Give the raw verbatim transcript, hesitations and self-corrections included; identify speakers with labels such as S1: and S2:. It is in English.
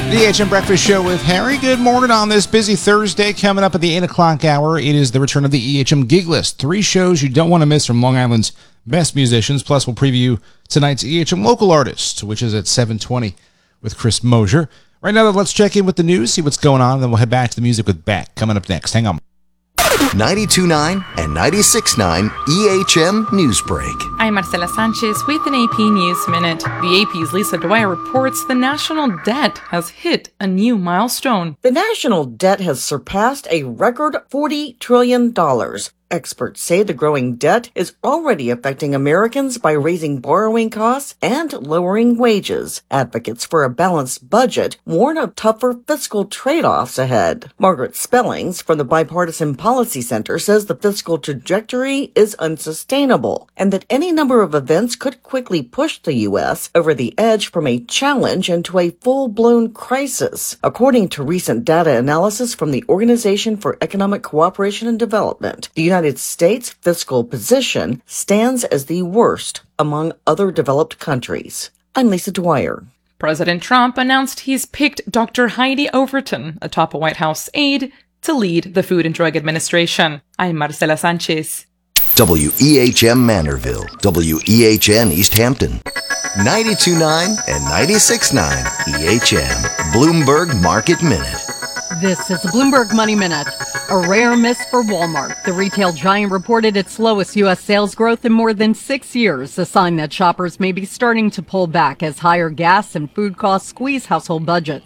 S1: The E H M Breakfast Show with Harry. Good morning on this busy Thursday. Coming up at the eight o'clock hour, it is the return of the E H M Gig List. Three shows you don't want to miss from Long Island's best musicians. Plus, we'll preview tonight's E H M Local Artist, which is at seven twenty with Chris Mosier. Right now, let's check in with the news, see what's going on, and then we'll head back to the music with Beck. Coming up next. Hang on.
S2: ninety-two point nine and ninety-six point nine E H M News Break.
S3: I'm Marcela Sanchez with an A P News Minute. The A P's Lisa Dwyer reports the national debt has hit a new milestone.
S4: The national debt has surpassed a record forty trillion dollars. Experts say the growing debt is already affecting Americans by raising borrowing costs and lowering wages. Advocates for a balanced budget warn of tougher fiscal trade-offs ahead. Margaret Spellings from the Bipartisan Policy Center says the fiscal trajectory is unsustainable and that any number of events could quickly push the U S over the edge from a challenge into a full-blown crisis. According to recent data analysis from the Organization for Economic Cooperation and Development, the United United States fiscal position stands as the worst among other developed countries. I'm Lisa Dwyer.
S3: President Trump announced he's picked Doctor Heidi Overton, a top White House aide, to lead the Food and Drug Administration. I'm Marcela Sanchez.
S2: W E H M Manorville, W E H N East Hampton, ninety-two point nine and ninety-six point nine E H M, Bloomberg Market Minute.
S5: This is the Bloomberg Money Minute. A rare miss for Walmart. The retail giant reported its lowest U S sales growth in more than six years, a sign that shoppers may be starting to pull back as higher gas and food costs squeeze household budgets.